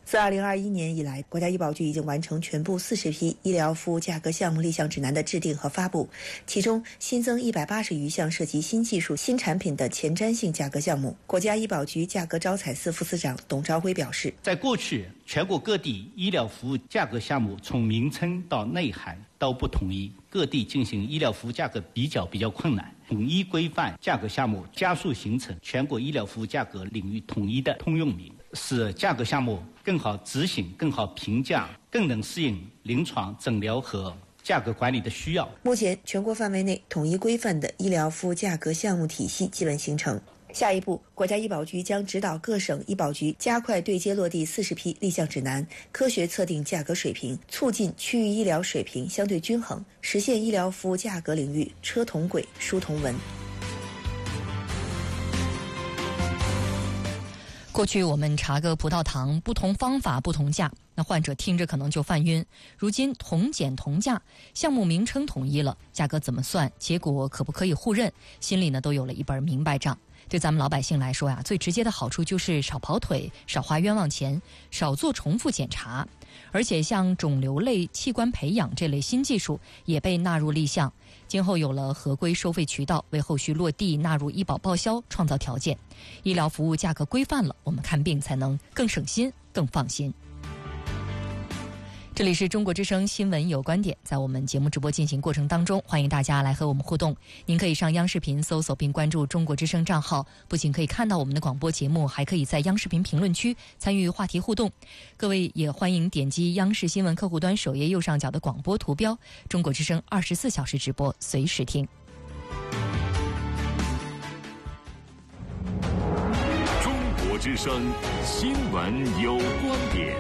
自2021年以来，国家医保局已经完成全部40批医疗服务价格项目立项指南的制定和发布，其中新增180余项涉及新技术、新产品的前瞻性价格项目。国家医保局价格招采司副司长董朝辉表示， 在过去，全国各地医疗服务价格项目从名称到内涵都不统一，各地进行医疗服务价格比较困难。统一规范价格项目，加速形成全国医疗服务价格领域统一的通用名，使价格项目更好执行、更好评价，更能适应临床诊疗和价格管理的需要。 目前，全国范围内统一规范的医疗服务价格项目体系基本形成。下一步，国家医保局将指导各省医保局加快对接落地40批立项指南，科学测定价格水平，促进区域医疗水平相对均衡，实现医疗服务价格领域车同轨、书同文。 过去我们查个葡萄糖，不同方法不同价，那患者听着可能就犯晕。如今同减同价，项目名称统一了，价格怎么算，结果可不可以互认，心里呢都有了一本明白账。对咱们老百姓来说呀，最直接的好处就是少跑腿，少花冤枉钱，少做重复检查。而且像肿瘤类器官培养这类新技术也被纳入立项，今后有了合规收费渠道，为后续落地纳入医保报销创造条件。医疗服务价格规范了，我们看病才能更省心、更放心。这里是中国之声新闻有观点，在我们节目直播进行过程当中，欢迎大家来和我们互动。您可以上央视频搜索并关注中国之声账号，不仅可以看到我们的广播节目，还可以在央视频评论区参与话题互动。各位也欢迎点击央视新闻客户端首页右上角的广播图标，中国之声24小时直播，随时听。 中国之声新闻有观点。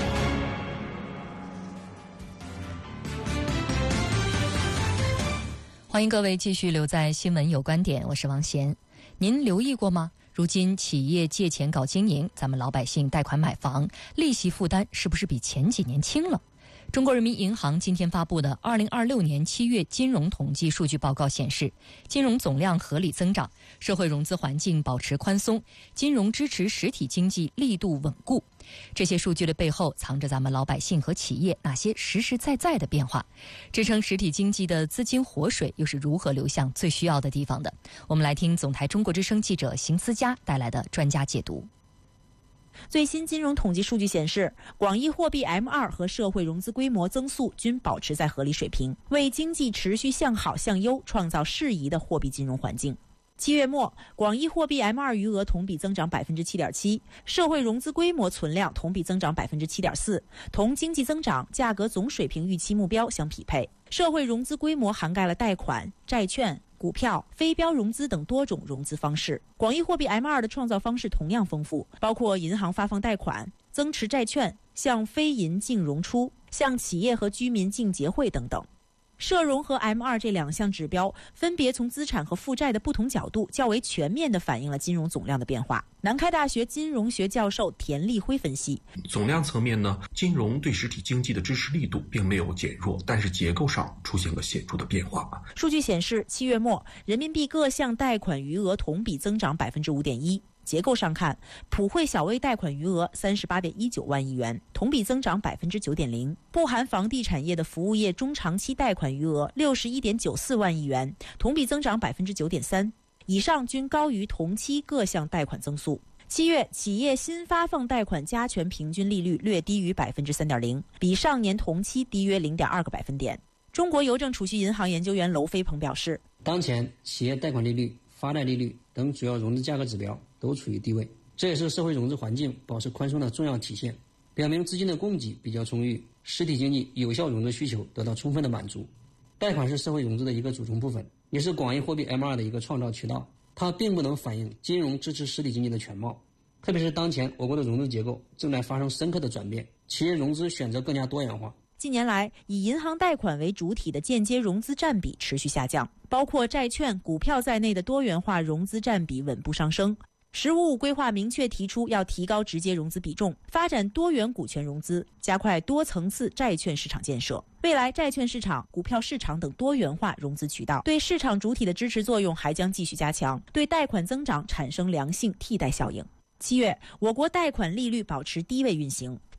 欢迎各位继续留在新闻有观点，我是王贤。您留意过吗？如今企业借钱搞经营，咱们老百姓贷款买房，利息负担是不是比前几年轻了？中国人民银行今天发布的2026年7月金融统计数据报告显示，金融总量合理增长，社会融资环境保持宽松，金融支持实体经济力度稳固。这些数据的背后藏着咱们老百姓和企业哪些实实在在的变化？支撑实体经济的资金活水又是如何流向最需要的地方的？我们来听总台中国之声记者邢思佳带来的专家解读。 最新金融统计数据显示，广义货币 M2 和社会融资规模增速均保持在合理水平，为经济持续向好向优创造适宜的货币金融环境。7月末，广义货币 M2 余额同比增长 7.7%， 社会融资规模存量同比增长 7.4%， 同经济增长、价格总水平预期目标相匹配。社会融资规模涵盖了贷款、债券、股票、非标融资等多种融资方式。广义货币 M2 的创造方式同样丰富，包括银行发放贷款、增持债券、向非银净融出、向企业和居民净结汇等等。社融和 M2 这两项指标分别从资产和负债的不同角度较为全面地反映了金融总量的变化。南开大学金融学教授田立辉分析， 总量层面呢，金融对实体经济的支持力度并没有减弱，但是结构上出现了显著的变化。 数据显示，7月末人民币各项贷款余额同比增长 5.1%。结构上看，普惠小微贷款余额 38.19 万亿元，同比增长 9.0%， 不含房地产业的服务业中长期贷款余额 61.94 万亿元，同比增长 9.3%， 以上均高于同期各项贷款增速。7月企业新发放贷款加权平均利率略低于 3.0%， 比上年同期低约 0.2个百分点。中国邮政储蓄银行研究员娄飞鹏表示， 当前企业贷款利率、发贷利率等主要融资价格指标都处于低位，这也是社会融资环境保持宽松的重要体现，表明资金的供给比较充裕，实体经济有效融资需求得到充分的满足。贷款是社会融资的一个组成部分，也是广义货币 M2 的一个创造渠道，它并不能反映金融支持实体经济的全貌。特别是当前我国的融资结构正在发生深刻的转变，企业融资选择更加多元化。 近年来，以银行贷款为主体的间接融资占比持续下降，包括债券、股票在内的多元化融资占比稳步上升。“15+5”规划明确提出要提高直接融资比重，发展多元股权融资，加快多层次债券市场建设。未来债券市场、股票市场等多元化融资渠道对市场主体的支持作用还将继续加强，对贷款增长产生良性替代效应。7月，我国贷款利率保持低位运行。